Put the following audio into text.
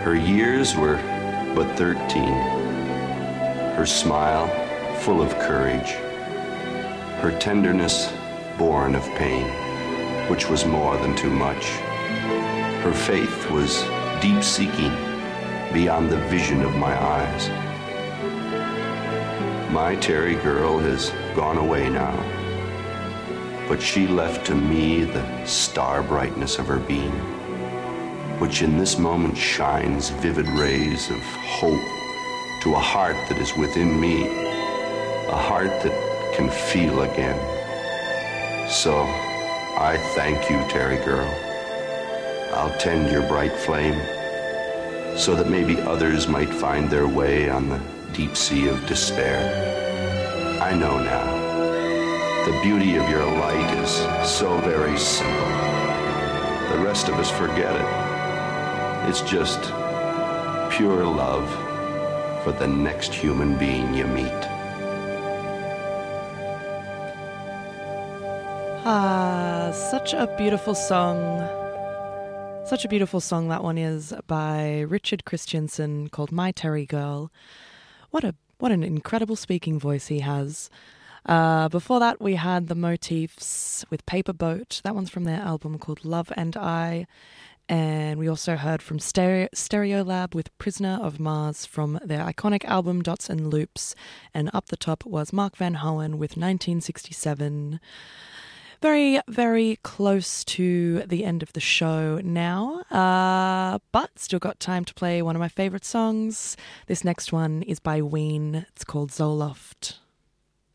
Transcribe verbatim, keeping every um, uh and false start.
Her years were but thirteen. Her smile full of courage. Her tenderness born of pain, which was more than too much. Her faith was deep-seeking beyond the vision of my eyes. My Terry girl has gone away now, but she left to me the star brightness of her being, which in this moment shines vivid rays of hope to a heart that is within me, a heart that can feel again. So I thank you, Terry girl. I'll tend your bright flame so that maybe others might find their way on the deep sea of despair. I know now. The beauty of your light is so very simple. The rest of us forget it. It's just pure love for the next human being you meet. Ah, such a beautiful song. Such a beautiful song that one is by Richard Christiansen called My Terry Girl. What a what an incredible speaking voice he has. Uh, before that, we had The Motifs with Paper Boat. That one's from their album called Love and I. And we also heard from Stereo, Stereolab with Prisoner of Mars from their iconic album Dots and Loops. And up the top was Mark Van Hoen with nineteen sixty-seven. Very, very close to the end of the show now, uh, but still got time to play one of my favourite songs. This next one is by Ween. It's called Zoloft.